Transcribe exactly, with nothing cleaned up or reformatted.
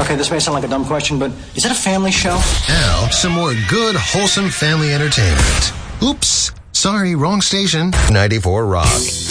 Okay, this may sound like a dumb question, but is it a family show? Now, some more good, wholesome family entertainment. Oops, sorry, wrong station. ninety-four Rock.